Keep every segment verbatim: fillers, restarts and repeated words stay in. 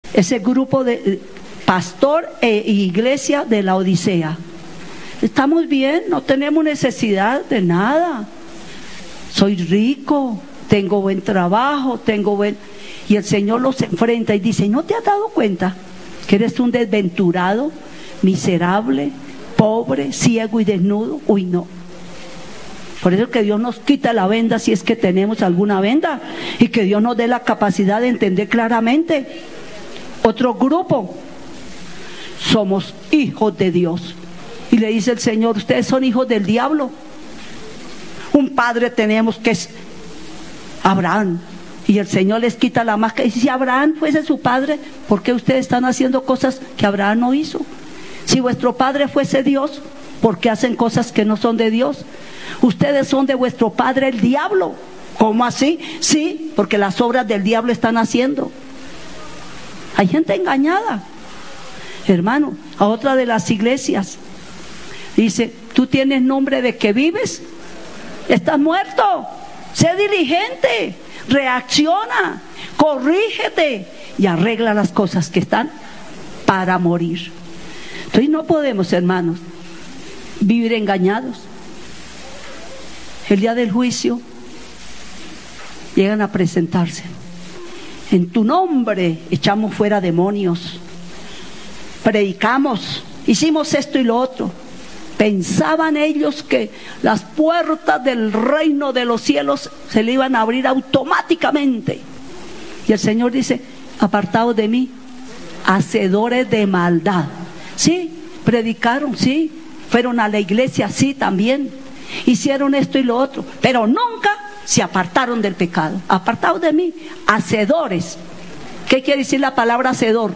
ese grupo de pastor e iglesia de la Odisea. Estamos bien, no tenemos necesidad de nada. Soy rico, tengo buen trabajo, tengo buen... Y el Señor los enfrenta y dice, ¿no te has dado cuenta que eres un desventurado, miserable, pobre, ciego y desnudo? Uy, no. Por eso que Dios nos quita la venda si es que tenemos alguna venda, y que Dios nos dé la capacidad de entender claramente. Otro grupo, somos hijos de Dios. Y le dice el Señor, ustedes son hijos del diablo. Un padre tenemos que es Abraham, y el Señor les quita la máscara y dice, si Abraham fuese su padre, ¿por qué ustedes están haciendo cosas que Abraham no hizo? Si vuestro padre fuese Dios, ¿por qué hacen cosas que no son de Dios? Ustedes son de vuestro padre el diablo. ¿Cómo así? Sí, porque las obras del diablo están haciendo. Hay gente engañada, hermano. A otra de las iglesias dice, tú tienes nombre de que vives, estás muerto. Sé diligente, reacciona, corrígete y arregla las cosas que están para morir. Entonces no podemos, hermanos, vivir engañados. El día del juicio llegan a presentarse. En tu nombre echamos fuera demonios, predicamos, hicimos esto y lo otro. Pensaban ellos que las puertas del reino de los cielos se le iban a abrir automáticamente. Y el Señor dice, apartados de mí, hacedores de maldad. Sí, predicaron, sí, fueron a la iglesia, sí, también. Hicieron esto y lo otro, pero nunca se apartaron del pecado. Apartados de mí, hacedores. ¿Qué quiere decir la palabra hacedor?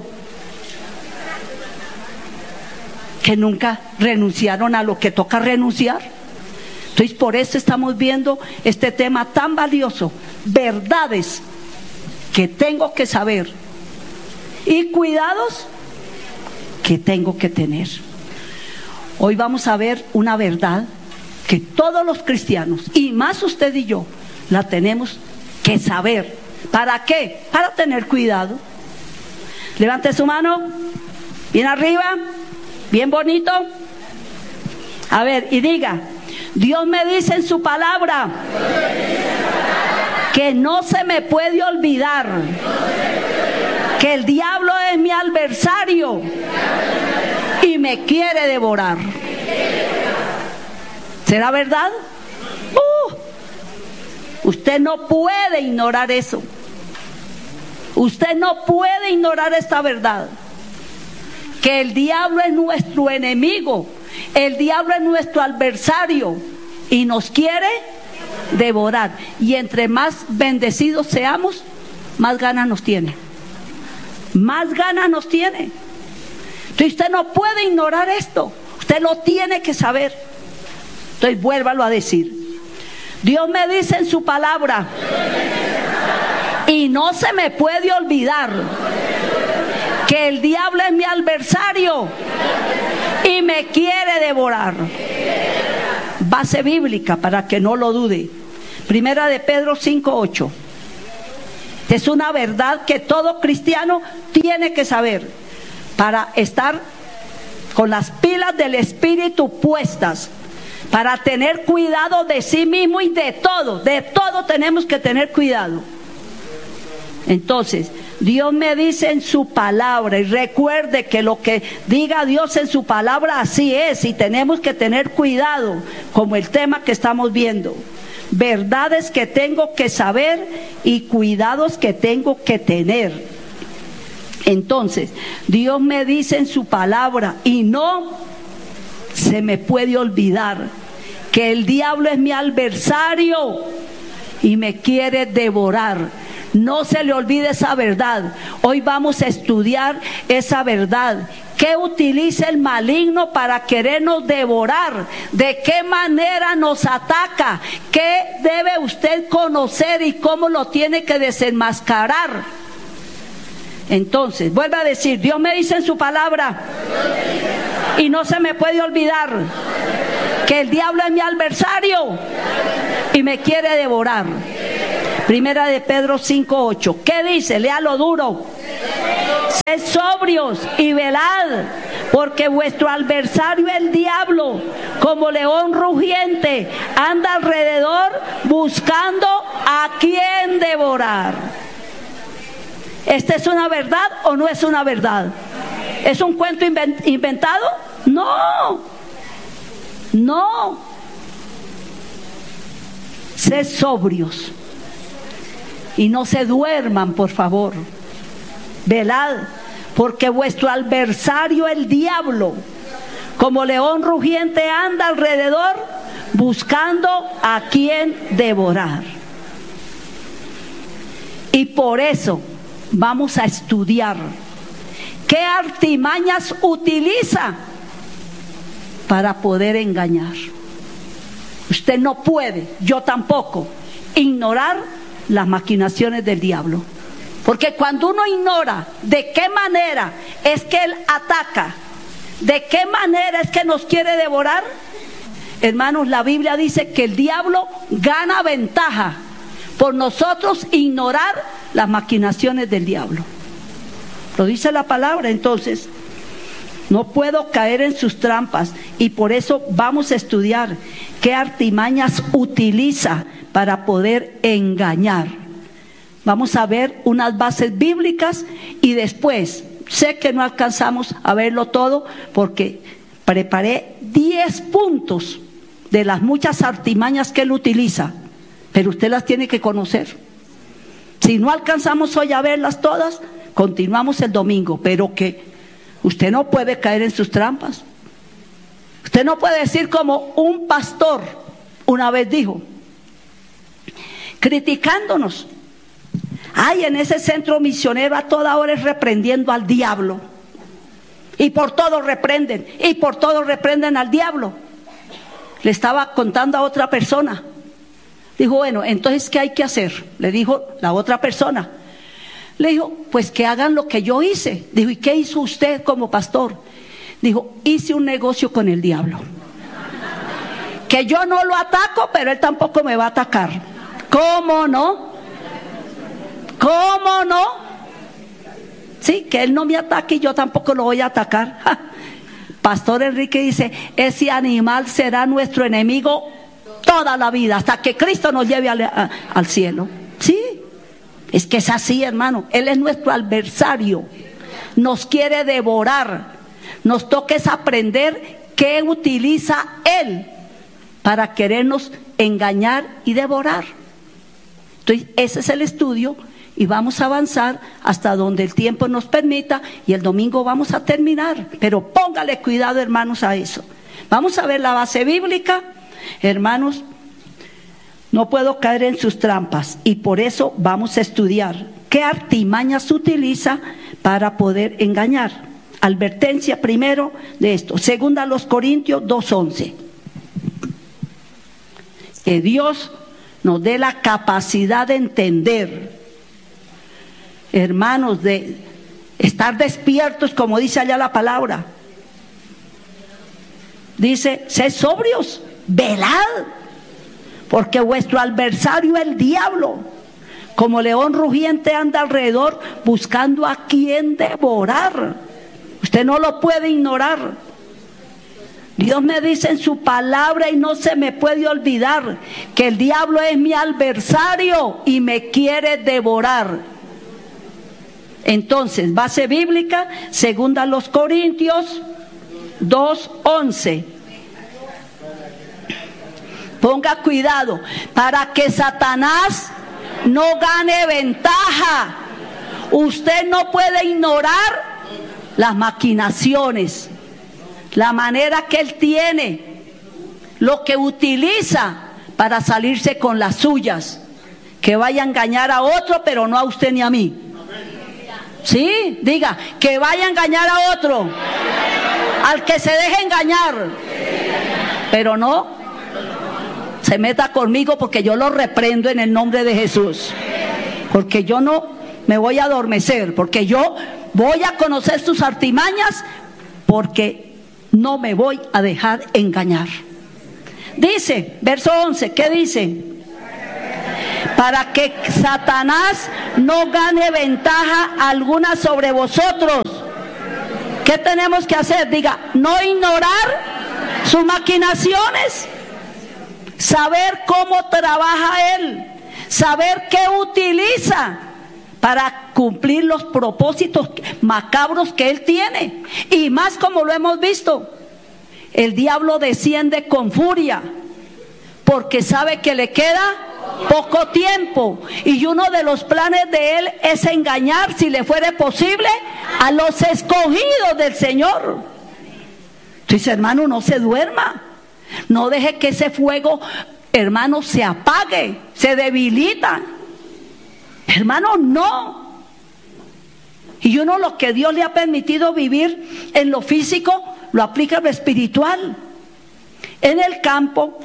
Que nunca renunciaron a lo que toca renunciar. Entonces por eso estamos viendo este tema tan valioso, verdades que tengo que saber y cuidados que tengo que tener. Hoy vamos a ver una verdad que todos los cristianos, y más usted y yo, la tenemos que saber. ¿Para qué? Para tener cuidado. Levante su mano, bien arriba, bien bonito. A ver, y diga, Dios me dice en su palabra que no se me puede olvidar que el diablo es mi adversario y me quiere devorar. ¿Será verdad? Uh, usted no puede ignorar eso. Usted no puede ignorar esta verdad. Que el diablo es nuestro enemigo. El diablo es nuestro adversario y nos quiere devorar. Y entre más bendecidos seamos, más ganas nos tiene. Más ganas nos tiene. Entonces usted no puede ignorar esto. Usted lo tiene que saber. Entonces vuélvalo a decir. Dios me dice en su palabra, y no se me puede olvidar que el diablo es mi adversario y me quiere devorar. Base bíblica para que no lo dude. Primera de Pedro cinco ocho. Es una verdad que todo cristiano tiene que saber para estar con las pilas del Espíritu puestas, para tener cuidado de sí mismo y de todo. De todo tenemos que tener cuidado. Entonces, Dios me dice en su palabra, y recuerde que lo que diga Dios en su palabra así es, y tenemos que tener cuidado, como el tema que estamos viendo. Verdades que tengo que saber y cuidados que tengo que tener. Entonces, Dios me dice en su palabra, y no se me puede olvidar que el diablo es mi adversario y me quiere devorar. No se le olvide esa verdad. Hoy vamos a estudiar esa verdad. ¿Qué utiliza el maligno para querernos devorar? ¿De qué manera nos ataca? ¿Qué debe usted conocer y cómo lo tiene que desenmascarar? Entonces, vuelve a decir, Dios me dice en su palabra, y no se me puede olvidar que el diablo es mi adversario y me quiere devorar. Primera de Pedro cinco ocho. ¿Qué dice? Léalo duro. Sed sobrios y velad, porque vuestro adversario el diablo, como león rugiente, anda alrededor buscando a quien devorar. ¿Esta es una verdad o no es una verdad? ¿Es un cuento inventado? No, no. Sed sobrios y no se duerman, por favor. Velad, porque vuestro adversario el diablo, como león rugiente, anda alrededor buscando a quien devorar. Y por eso vamos a estudiar qué artimañas utiliza para poder engañar. Usted no puede, yo tampoco, ignorar las maquinaciones del diablo. Porque cuando uno ignora de qué manera es que él ataca, de qué manera es que nos quiere devorar, hermanos, la Biblia dice que el diablo gana ventaja por nosotros ignorar las maquinaciones del diablo. Lo dice la palabra. Entonces, no puedo caer en sus trampas, y por eso vamos a estudiar qué artimañas utiliza para poder engañar. Vamos a ver unas bases bíblicas y después, sé que no alcanzamos a verlo todo porque preparé diez puntos de las muchas artimañas que él utiliza, pero usted las tiene que conocer. Si no alcanzamos hoy a verlas todas, continuamos el domingo, pero que usted no puede caer en sus trampas. Usted no puede decir como un pastor una vez dijo, criticándonos: ay, en ese centro misionero a toda hora es reprendiendo al diablo. Y por todo reprenden, y por todo reprenden al diablo. Le estaba contando a otra persona. Dijo, bueno, entonces, ¿qué hay que hacer? Le dijo la otra persona. Le dijo, pues que hagan lo que yo hice. Dijo, ¿y qué hizo usted como pastor? Dijo, hice un negocio con el diablo. Que yo no lo ataco, pero él tampoco me va a atacar. ¿Cómo no? ¿Cómo no? Sí, que él no me ataque y yo tampoco lo voy a atacar. Ja. Pastor Enrique dice, ese animal será nuestro enemigo toda la vida, hasta que Cristo nos lleve al, a, al cielo. Sí, es que es así, hermano. Él es nuestro adversario, nos quiere devorar. Nos toca es aprender qué utiliza él para querernos engañar y devorar. Entonces, ese es el estudio. Y vamos a avanzar hasta donde el tiempo nos permita, y el domingo vamos a terminar. Pero póngale cuidado, hermanos, a eso. Vamos a ver la base bíblica. Hermanos, no puedo caer en sus trampas, y por eso vamos a estudiar qué artimañas utiliza para poder engañar. Advertencia primero de esto. Segunda a los Corintios dos once. Que Dios nos dé la capacidad de entender, hermanos, de estar despiertos, como dice allá la palabra. Dice, sed sobrios, velad, porque vuestro adversario el diablo, como león rugiente, anda alrededor buscando a quien devorar. Usted no lo puede ignorar. Dios me dice en su palabra, y no se me puede olvidar, que el diablo es mi adversario y me quiere devorar. Entonces, base bíblica, segunda a los Corintios dos once. Ponga cuidado para que Satanás no gane ventaja. Usted no puede ignorar las maquinaciones, la manera que él tiene, lo que utiliza para salirse con las suyas, que vaya a engañar a otro, pero no a usted ni a mí. Sí, diga, que vaya a engañar a otro, al que se deje engañar, pero no se meta conmigo, porque yo lo reprendo en el nombre de Jesús. Porque yo no me voy a adormecer, porque yo voy a conocer sus artimañas, porque no me voy a dejar engañar. Dice, verso once, ¿qué dice? para que Satanás no gane ventaja alguna sobre vosotros. ¿Qué tenemos que hacer? Diga, no ignorar sus maquinaciones, saber cómo trabaja él, saber qué utiliza para cumplir los propósitos macabros que él tiene. Y más como lo hemos visto, el diablo desciende con furia, porque sabe que le queda poco tiempo. Y uno de los planes de él es engañar, si le fuere posible, a los escogidos del Señor. Entonces, hermano, no se duerma. No deje que ese fuego, hermano, se apague, se debilita. Hermano, no. Y uno lo que Dios le ha permitido vivir en lo físico, lo aplica en lo espiritual. En el campo,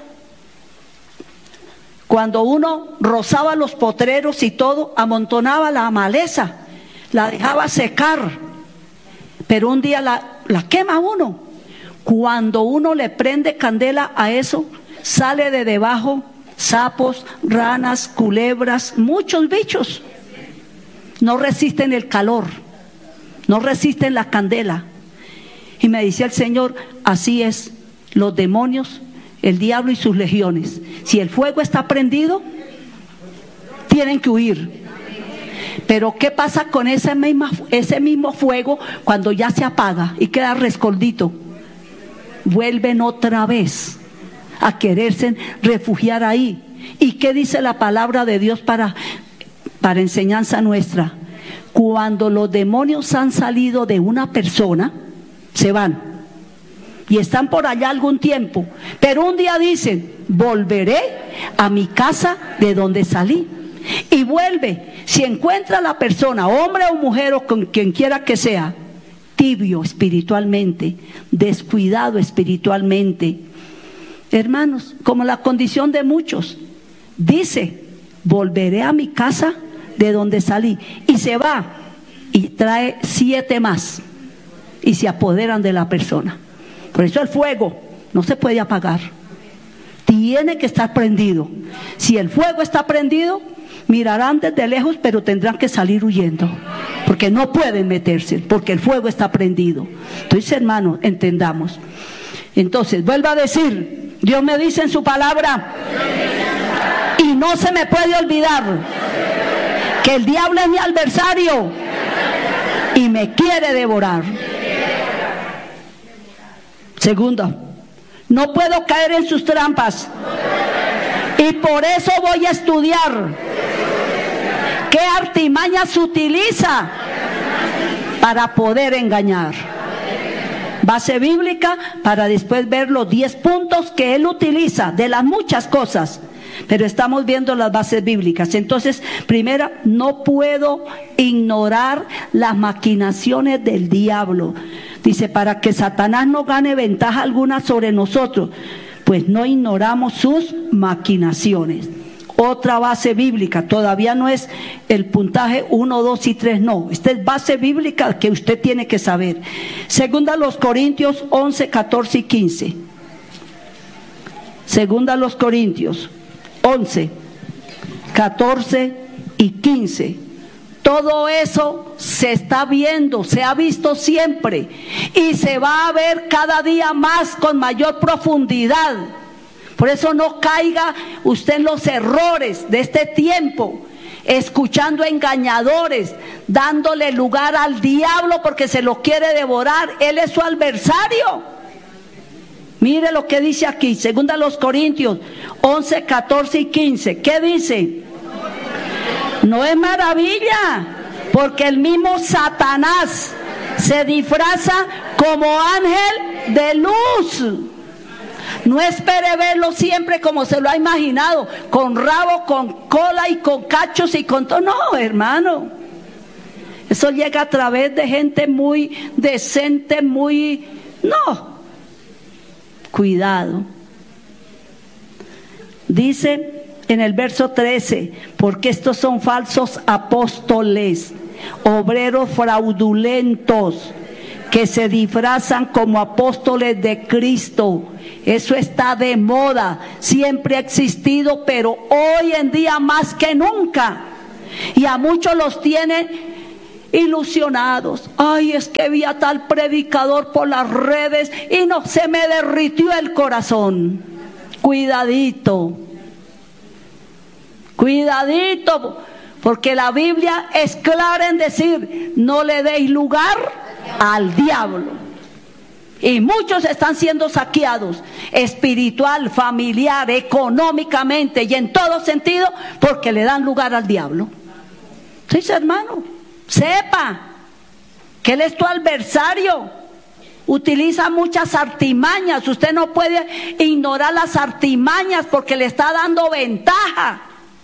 cuando uno rozaba los potreros y todo, amontonaba la maleza, la dejaba secar, pero un día la, la quema uno. Cuando uno le prende candela a eso, sale de debajo sapos, ranas, culebras, muchos bichos. No resisten el calor, no resisten la candela. Y me decía el Señor, así es, los demonios, el diablo y sus legiones. Si el fuego está prendido, tienen que huir. Pero ¿qué pasa con ese mismo, ese mismo fuego cuando ya se apaga y queda rescoldito? Vuelven otra vez a quererse refugiar ahí. ¿Y qué dice la palabra de Dios para, para enseñanza nuestra? Cuando los demonios han salido de una persona, se van y están por allá algún tiempo, pero un día dicen, volveré a mi casa de donde salí. Y vuelve. Si encuentra a la persona, hombre o mujer o con quien quiera que sea, tibio espiritualmente, descuidado espiritualmente, hermanos, como la condición de muchos, dice, volveré a mi casa de donde salí, y se va y trae siete más y se apoderan de la persona. Por eso el fuego no se puede apagar, tiene que estar prendido. Si el fuego está prendido, mirarán desde lejos, pero tendrán que salir huyendo, porque no pueden meterse, porque el fuego está prendido. Entonces, hermanos, entendamos. Entonces, vuelvo a decir, Dios me dice en su palabra, y no se me puede olvidar que el diablo es mi adversario y me quiere devorar. Segundo, no puedo caer en sus trampas, y por eso voy a estudiar qué artimañas utiliza para poder engañar. Base bíblica para después ver los diez puntos que él utiliza de las muchas cosas, pero estamos viendo las bases bíblicas. Entonces, primera, no puedo ignorar las maquinaciones del diablo. Dice, para que Satanás no gane ventaja alguna sobre nosotros, pues no ignoramos sus maquinaciones. Otra base bíblica, todavía no es el puntaje uno, dos y tres, no. Esta es base bíblica que usted tiene que saber. Segunda a los Corintios once, catorce y quince. Segunda a los Corintios once, catorce y quince. Todo eso se está viendo, se ha visto siempre y se va a ver cada día más con mayor profundidad. Por eso no caiga usted en los errores de este tiempo, escuchando engañadores, dándole lugar al diablo porque se lo quiere devorar. Él es su adversario. Mire lo que dice aquí, segunda a los Corintios once, catorce y quince. ¿Qué dice? No es maravilla, porque el mismo Satanás se disfraza como ángel de luz. No espere verlo siempre como se lo ha imaginado, con rabo, con cola y con cachos y con todo. No, hermano. Eso llega a través de gente muy decente, muy... No. Cuidado. Dice en el verso trece, porque estos son falsos apóstoles, obreros fraudulentos, que se disfrazan como apóstoles de Cristo. Eso está de moda, siempre ha existido, pero hoy en día más que nunca. Y a muchos los tiene ilusionados. Ay, es que vi a tal predicador por las redes y no, se me derritió el corazón. Cuidadito, cuidadito, porque la Biblia es clara en decir: no le deis lugar al diablo. Y muchos están siendo saqueados espiritual, familiar, económicamente y en todo sentido porque le dan lugar al diablo. Sí, hermano, sepa que él es tu adversario. Utiliza muchas artimañas. Usted no puede ignorar las artimañas porque le está dando ventaja.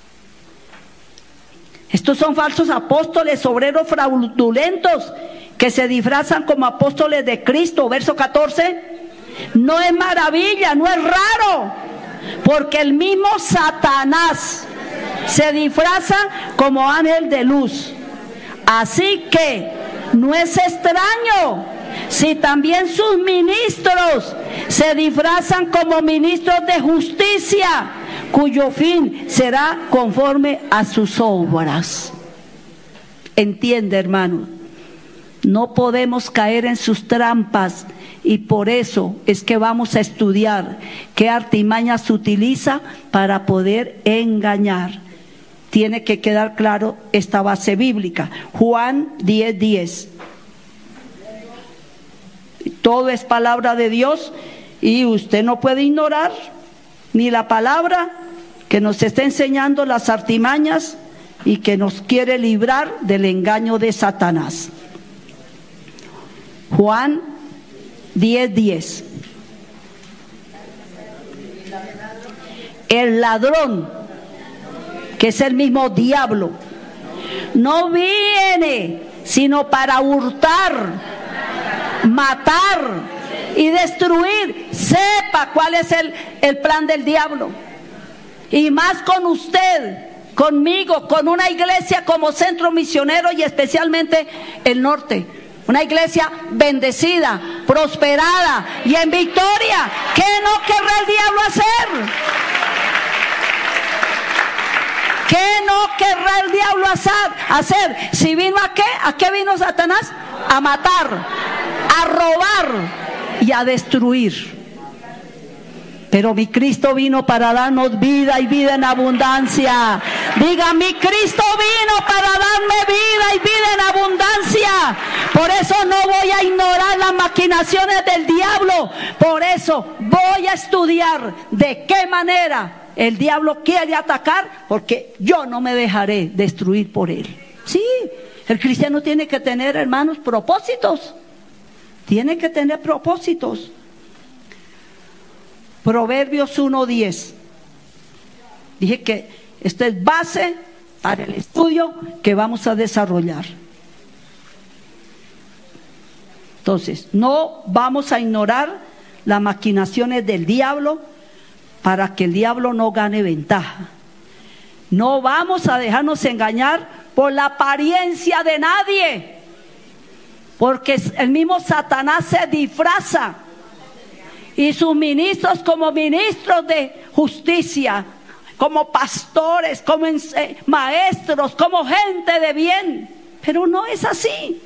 Estos son falsos apóstoles, obreros fraudulentos, que se disfrazan como apóstoles de Cristo. Verso catorce. No es maravilla, no es raro, porque el mismo Satanás se disfraza como ángel de luz. Así que no es extraño si también sus ministros se disfrazan como ministros de justicia, cuyo fin será conforme a sus obras. Entiende, hermano, no podemos caer en sus trampas, y por eso es que vamos a estudiar qué artimañas se utiliza para poder engañar. Tiene que quedar claro esta base bíblica. Juan diez diez. Todo es palabra de Dios y usted no puede ignorar ni la palabra que nos está enseñando las artimañas y que nos quiere librar del engaño de Satanás. Juan diez diez. El ladrón, que es el mismo diablo, no viene sino para hurtar, matar y destruir. Sepa cuál es el, el plan del diablo. Y más con usted, conmigo, con una iglesia como Centro Misionero y especialmente el norte. Una iglesia bendecida, prosperada y en victoria. ¿Qué no querrá el diablo hacer? ¿Qué no querrá el diablo hacer? Si vino a qué, ¿a qué vino Satanás? A matar, a robar y a destruir. Pero mi Cristo vino para darnos vida y vida en abundancia. Diga, mi Cristo vino para darme vida y vida en abundancia. Por eso no voy a ignorar las maquinaciones del diablo. Por eso voy a estudiar de qué manera el diablo quiere atacar, porque yo no me dejaré destruir por él. Sí, el cristiano tiene que tener, hermanos, propósitos. Tiene que tener propósitos. Proverbios uno diez. Dije que esta es base para el estudio que vamos a desarrollar. Entonces, no vamos a ignorar las maquinaciones del diablo para que el diablo no gane ventaja. No vamos a dejarnos engañar por la apariencia de nadie, porque el mismo Satanás se disfraza. Y sus ministros como ministros de justicia, como pastores, como maestros, como gente de bien. Pero no es así.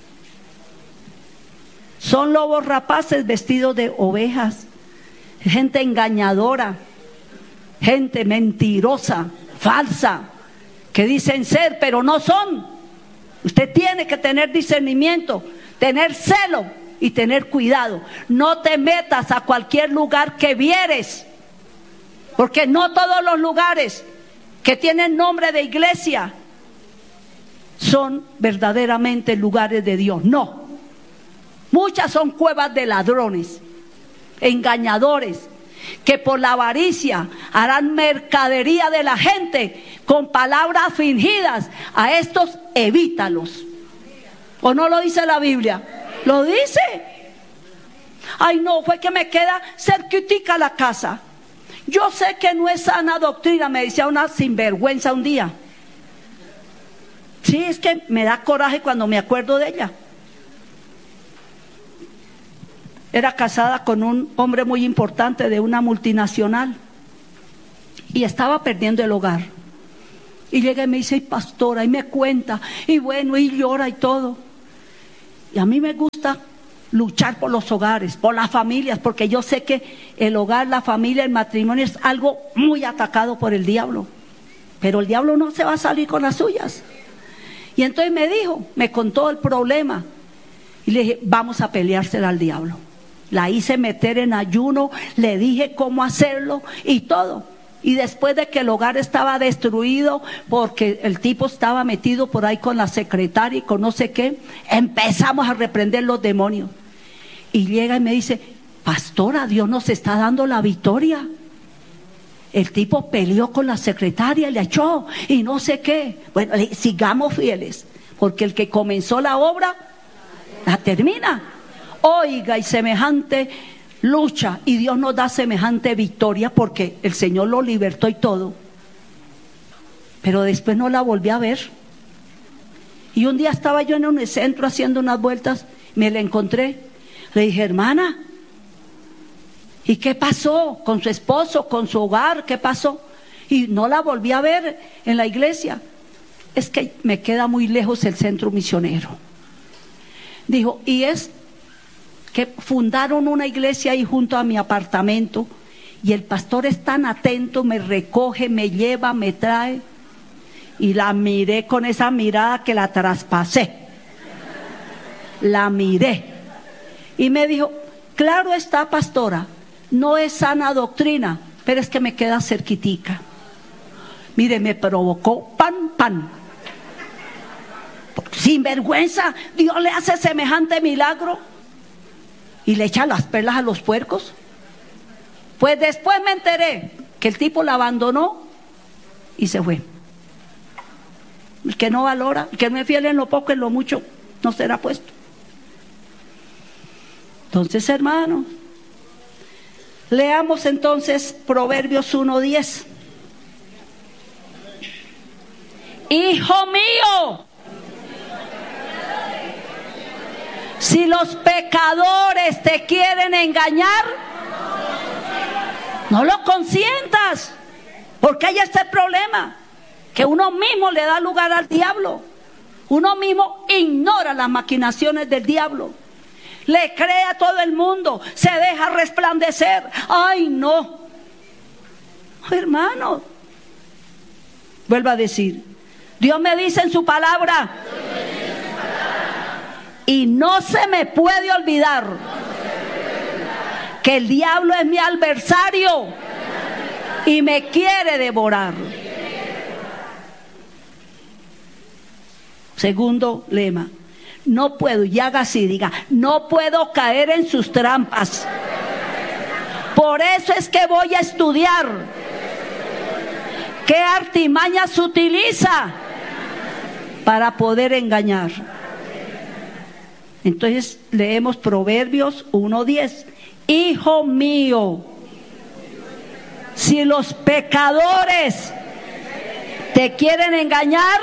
Son lobos rapaces vestidos de ovejas. Gente engañadora, gente mentirosa, falsa, que dicen ser, pero no son. Usted tiene que tener discernimiento, tener celo y tener cuidado. No te metas a cualquier lugar que vieres, porque no todos los lugares que tienen nombre de iglesia son verdaderamente lugares de Dios. No, muchas son cuevas de ladrones, engañadores, que por la avaricia harán mercadería de la gente con palabras fingidas. A estos evítalos. ¿O no lo dice la Biblia? Lo dice. Ay, no, fue que me queda cerquitica la casa. Yo sé que no es sana doctrina, me decía una sinvergüenza un día. Sí, es que me da coraje cuando me acuerdo de ella. era casada con un hombre muy importante de una multinacional y estaba perdiendo el hogar. Y llega y me dice, pastora, y me cuenta, y bueno, y llora y todo. Y a mí me gusta luchar por los hogares, por las familias, porque yo sé que el hogar, la familia, el matrimonio es algo muy atacado por el diablo. Pero el diablo no se va a salir con las suyas. Y entonces me dijo, me contó el problema. Y le dije, vamos a peleársela al diablo. La hice meter en ayuno, le dije cómo hacerlo y todo. Y después de que el hogar estaba destruido, porque el tipo estaba metido por ahí con la secretaria y con no sé qué, empezamos a reprender los demonios. Y llega y me dice, pastora, Dios nos está dando la victoria. El tipo peleó con la secretaria, le echó y no sé qué. Bueno, sigamos fieles, porque el que comenzó la obra, la termina. Oiga, y semejante lucha, y Dios nos da semejante victoria, porque el Señor lo libertó y todo. Pero después no la volví a ver. Y un día estaba yo en un centro haciendo unas vueltas, me la encontré. Le dije, hermana, ¿y qué pasó con su esposo, con su hogar? ¿Qué pasó? Y no la volví a ver en la iglesia. Es que me queda muy lejos el centro misionero. Dijo, y es que fundaron una iglesia ahí junto a mi apartamento, y el pastor es tan atento, me recoge, me lleva, me trae, y la miré con esa mirada que la traspasé. La miré y me dijo, claro está, pastora, no es sana doctrina, pero es que me queda cerquitica. Mire, me provocó pan, pan. Sin vergüenza, Dios le hace semejante milagro y le echa las perlas a los puercos. Pues después me enteré que el tipo la abandonó y se fue. El que no valora, el que no es fiel en lo poco, en lo mucho, no será puesto. Entonces, hermanos, leamos entonces Proverbios uno diez. Hijo mío, si los pecadores te quieren engañar, no lo consientas, porque ahí está el problema, que uno mismo le da lugar al diablo. Uno mismo ignora las maquinaciones del diablo, le cree a todo el mundo, se deja resplandecer. Ay, no, hermano, vuelvo a decir, Dios me dice en su palabra, y no se me puede olvidar que el diablo es mi adversario y me quiere devorar. Segundo lema, no puedo, y haga así, diga, no puedo caer en sus trampas. Por eso es que voy a estudiar qué artimañas utiliza para poder engañar. Entonces leemos Proverbios uno diez. Hijo mío, si los pecadores te quieren engañar,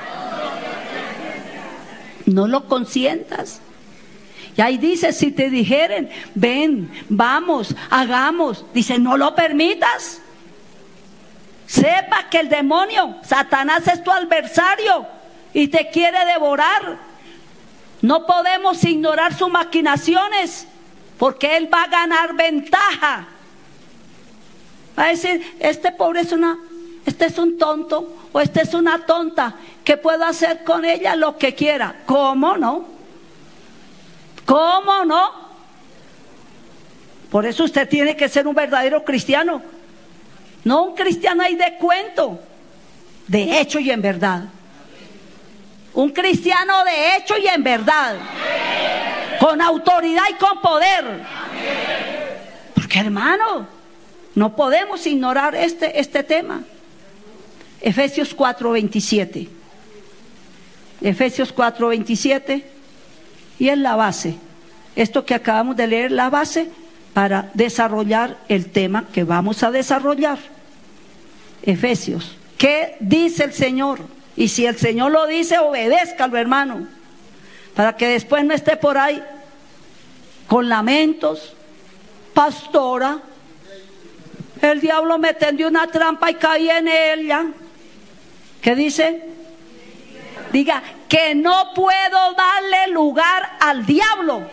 no lo consientas. Y ahí dice, si te dijeren, ven, vamos, hagamos, dice, no lo permitas. Sepa que el demonio, Satanás, es tu adversario y te quiere devorar. No podemos ignorar sus maquinaciones, porque él va a ganar ventaja. Va a decir, este pobre es una, este es un tonto, o esta es una tonta, que puedo hacer con ella lo que quiera. ¿Cómo no? ¿Cómo no? Por eso usted tiene que ser un verdadero cristiano, no un cristiano ahí de cuento, de hecho y en verdad. Un cristiano de hecho y en verdad, con autoridad y con poder. Porque, hermano, no podemos ignorar este, este tema. Efesios cuatro veintisiete. Efesios cuatro veintisiete, y es la base. Esto que acabamos de leer, la base para desarrollar el tema que vamos a desarrollar. Efesios, ¿qué dice el Señor? Y si el Señor lo dice, obedézcalo, hermano, para que después no esté por ahí con lamentos. Pastora, el diablo me tendió una trampa y caí en ella. ¿Qué dice? Diga, que no puedo darle lugar al diablo.